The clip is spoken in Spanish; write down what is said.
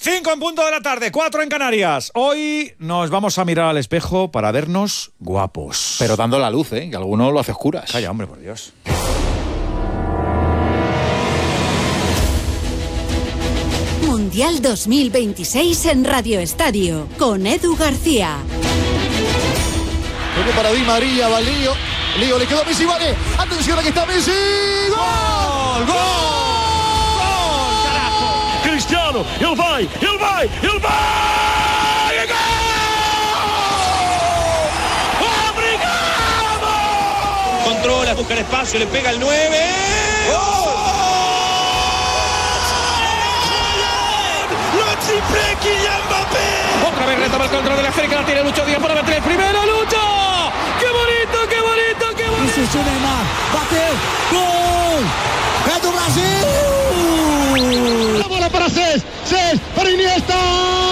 5 en punto de la tarde, 4 en Canarias. Hoy nos vamos a mirar al espejo para vernos guapos. Pero dando la luz, que alguno lo hace oscuras. Calla, hombre, por Dios. Mundial 2026 en Radio Estadio, con Edu García. Viene para Di María, va Lío. Lío le quedó a Messi, vale. Atención, aquí está Messi. ¡Gol! ¡Gol! Cristiano, ele vai! E gol! ¡Obrigado! Controla, busca el espacio, le pega el 9. ¡Gol! ¡Lo triple Kylian Mbappé! Otra vez retoma el control de la serie que la tiene Lucho Díaz para meter el primero. ¡Lucho! ¡Qué bonito, qué bonito, qué bonito! Isso, Neymar, bateu, gol! É do Brasil! La bola para Cés, para Iniesta.